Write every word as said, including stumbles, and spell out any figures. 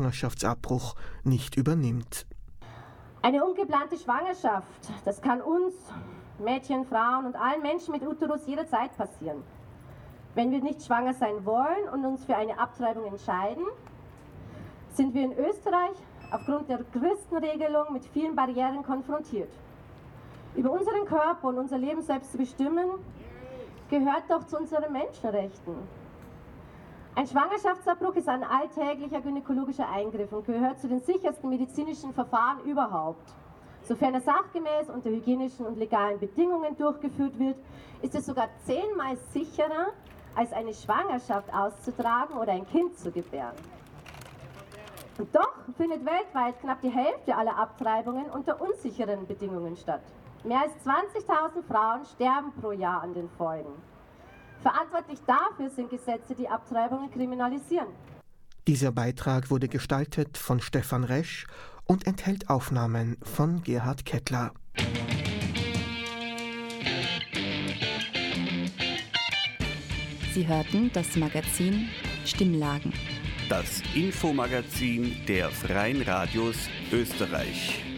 Schwangerschaftsabbruch nicht übernimmt. Eine ungeplante Schwangerschaft, das kann uns, Mädchen, Frauen und allen Menschen mit Uterus jederzeit passieren. Wenn wir nicht schwanger sein wollen und uns für eine Abtreibung entscheiden, sind wir in Österreich aufgrund der Christenregelung mit vielen Barrieren konfrontiert. Über unseren Körper und unser Leben selbst zu bestimmen, gehört doch zu unseren Menschenrechten. Ein Schwangerschaftsabbruch ist ein alltäglicher gynäkologischer Eingriff und gehört zu den sichersten medizinischen Verfahren überhaupt. Sofern er sachgemäß unter hygienischen und legalen Bedingungen durchgeführt wird, ist es sogar zehnmal sicherer, als eine Schwangerschaft auszutragen oder ein Kind zu gebären. Und doch findet weltweit knapp die Hälfte aller Abtreibungen unter unsicheren Bedingungen statt. Mehr als zwanzigtausend Frauen sterben pro Jahr an den Folgen. Verantwortlich dafür sind Gesetze, die Abtreibungen kriminalisieren. Dieser Beitrag wurde gestaltet von Stefan Resch und enthält Aufnahmen von Gerhard Kettler. Sie hörten das Magazin Stimmlagen. Das Infomagazin der Freien Radios Österreich.